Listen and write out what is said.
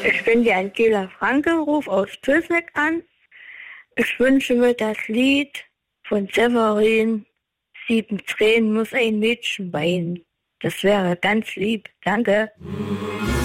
Ich bin die Angela Frankenruf aus Tüsseck an. Ich wünsche mir das Lied von Severin, 7 Tränen muss ein Mädchen weinen. Das wäre ganz lieb. Danke.